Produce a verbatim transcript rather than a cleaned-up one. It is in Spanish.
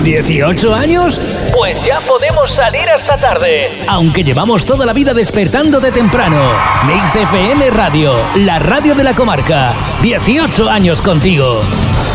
¿dieciocho años? Pues ya podemos salir hasta tarde, aunque llevamos toda la vida despertando de temprano. Mix F M Radio, la radio de la comarca. dieciocho años contigo.